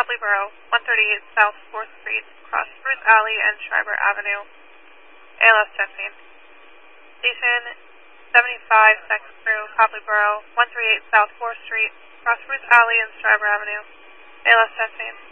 Copley Borough, 138 South 4th Street, across Spruce Alley and Schreiber Avenue, ALS testing. Station 75, second through Copley Borough, 138 South 4th Street, across Spruce Alley and Schreiber Avenue, ALS testing.